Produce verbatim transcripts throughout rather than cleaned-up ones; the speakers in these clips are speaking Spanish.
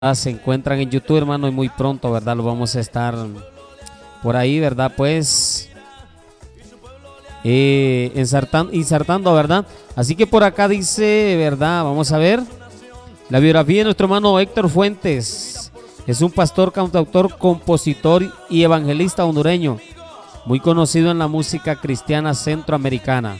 se encuentran en YouTube, hermano, y muy pronto, ¿verdad? Lo vamos a estar por ahí, ¿verdad? Pues eh, insertando, insertando, ¿verdad? Así que por acá dice, ¿verdad? Vamos a ver la biografía de nuestro hermano Héctor Fuentes. Es un pastor, cantautor, compositor y evangelista hondureño, muy conocido en la música cristiana centroamericana.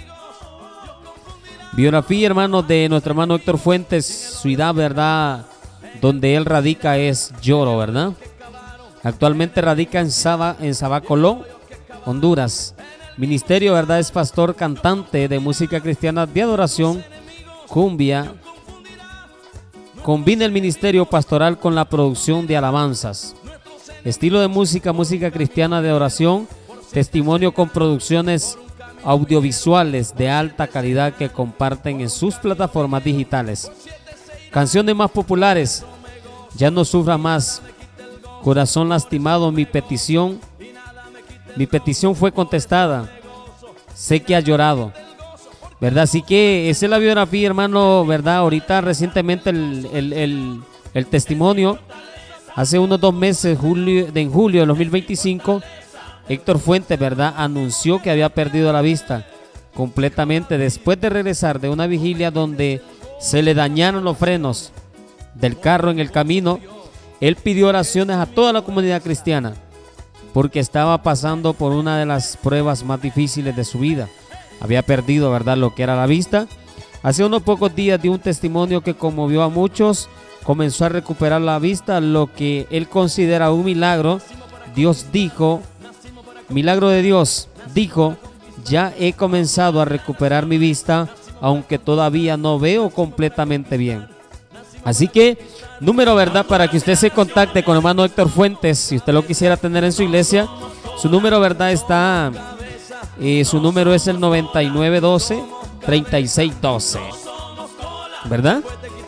Biografía, hermano, de nuestro hermano Héctor Fuentes. Su ciudad, ¿verdad?, donde él radica es Lloro, ¿verdad? Actualmente radica en Saba, en Sabacolón, Honduras. Ministerio, ¿verdad?, es pastor, cantante de música cristiana de adoración, cumbia. Combina el ministerio pastoral con la producción de alabanzas. Estilo de música, música cristiana de adoración, testimonio con producciones audiovisuales de alta calidad que comparten en sus plataformas digitales. Canciones más populares: Ya no sufra más, Corazón lastimado, Mi petición, Mi petición fue contestada, Sé que ha llorado, ¿verdad? Así que esa es la biografía, hermano, ¿verdad? Ahorita recientemente el, el, el, el testimonio, hace unos dos meses, julio, de en julio de dos mil veinticinco, Héctor Fuentes, ¿verdad?, anunció que había perdido la vista completamente después de regresar de una vigilia donde se le dañaron los frenos del carro en el camino. Él pidió oraciones a toda la comunidad cristiana porque estaba pasando por una de las pruebas más difíciles de su vida. Había perdido, ¿verdad?, lo que era la vista. Hace unos pocos días dio un testimonio que conmovió a muchos. Comenzó a recuperar la vista, lo que él considera un milagro. Dios dijo, milagro de Dios, dijo: ya he comenzado a recuperar mi vista, aunque todavía no veo completamente bien. Así que, número, ¿verdad?, para que usted se contacte con el hermano Héctor Fuentes, si usted lo quisiera tener en su iglesia. Su número, ¿verdad?, está, eh, su número es el noventa y nueve doce, treinta y seis doce, ¿verdad?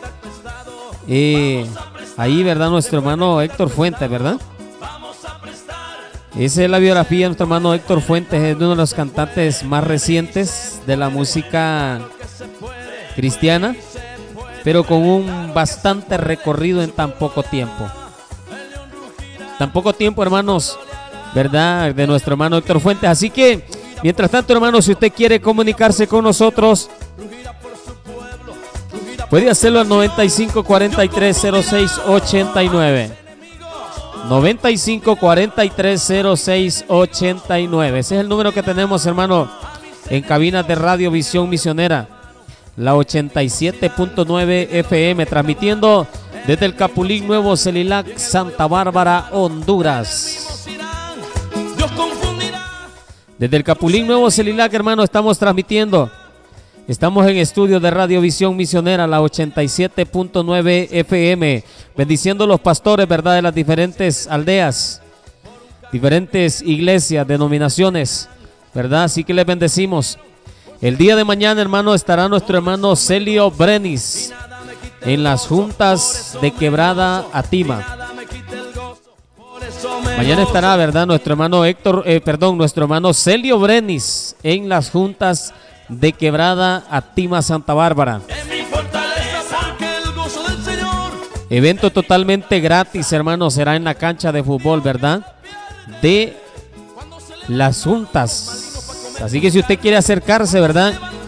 Eh, ahí, ¿verdad?, nuestro hermano Héctor Fuentes, ¿verdad? Esa es la biografía de nuestro hermano Héctor Fuentes. Es uno de los cantantes más recientes de la música cristiana, pero con un bastante recorrido en tan poco tiempo. Tan poco tiempo, hermanos, ¿verdad?, de nuestro hermano Héctor Fuentes. Así que, mientras tanto, hermanos, si usted quiere comunicarse con nosotros, puede hacerlo al noventa y cinco, cuarenta y tres, cero seis, ochenta y nueve. noventa y cinco, cuarenta y tres, cero seis, ochenta y nueve. Ese es el número que tenemos, hermano, en cabinas de Radio Visión Misionera, la ochenta y siete punto nueve F M, transmitiendo desde el Capulín Nuevo Celilac, Santa Bárbara, Honduras. Desde el Capulín Nuevo Celilac, hermano, estamos transmitiendo. Estamos en estudio de Radio Visión Misionera, la ochenta y siete punto nueve F M, bendiciendo los pastores, ¿verdad?, de las diferentes aldeas, diferentes iglesias, denominaciones, ¿verdad? Así que les bendecimos. El día de mañana, hermano, estará nuestro hermano Celio Brenis en las juntas de Quebrada Atima. Mañana estará, ¿verdad?, nuestro hermano Héctor, eh, perdón, nuestro hermano Celio Brenis en las juntas de Quebrada Atima, Santa Bárbara. Evento totalmente gratis, hermano, será en la cancha de fútbol, ¿verdad?, de las juntas. Así que si usted quiere acercarse, ¿verdad?,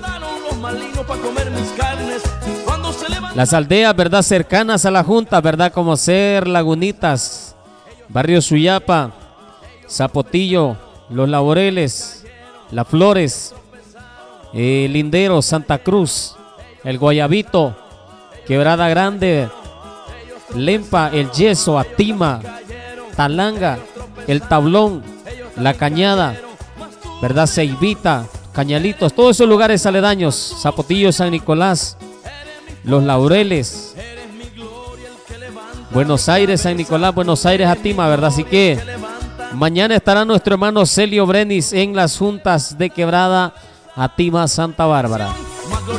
las aldeas, ¿verdad?, cercanas a la junta, ¿verdad?, como ser Lagunitas, Barrio Suyapa, Zapotillo, Los Laureles, Las Flores, eh, Lindero, Santa Cruz, El Guayabito, Quebrada Grande, Lempa, El Yeso, Atima, Talanga, El Tablón, La Cañada, ¿verdad?, Ceibita, Cañalitos, todos esos lugares aledaños, Zapotillo, San Nicolás, Los Laureles, Buenos Aires, San Nicolás, Buenos Aires, Atima, ¿verdad? Así que mañana estará nuestro hermano Celio Brenis en las juntas de Quebrada Atima, Santa Bárbara.